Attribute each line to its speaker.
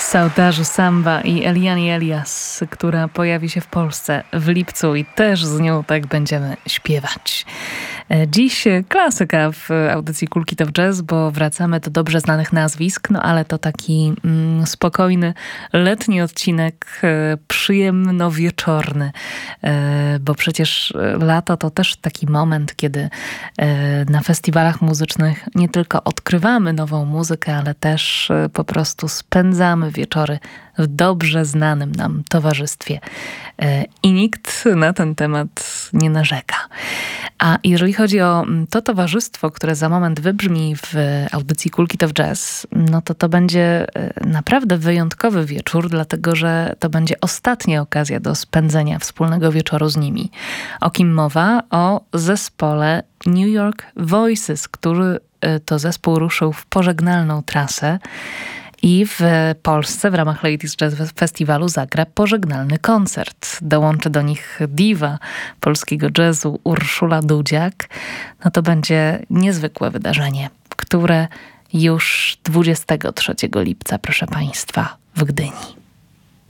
Speaker 1: Saudade Samba i Eliani Elias, która pojawi się w Polsce w lipcu i też z nią tak będziemy śpiewać. Dziś klasyka w audycji Cool Kid of Jazz, bo wracamy do dobrze znanych nazwisk, no ale to taki spokojny, letni odcinek, przyjemno-wieczorny, bo przecież lato to też taki moment, kiedy na festiwalach muzycznych nie tylko odkrywamy nową muzykę, ale też po prostu spędzamy wieczory w dobrze znanym nam towarzystwie. I nikt na ten temat nie narzeka. A jeżeli chodzi o to towarzystwo, które za moment wybrzmi w audycji Cool Kid of Jazz, no to będzie naprawdę wyjątkowy wieczór, dlatego że to będzie ostatnia okazja do spędzenia wspólnego wieczoru z nimi. O kim mowa? O zespole New York Voices, który to zespół ruszył w pożegnalną trasę. I w Polsce w ramach Ladies Jazz Festiwalu zagra pożegnalny koncert. Dołączy do nich diwa polskiego jazzu Urszula Dudziak. No to będzie niezwykłe wydarzenie, które już 23 lipca, proszę Państwa, w Gdyni.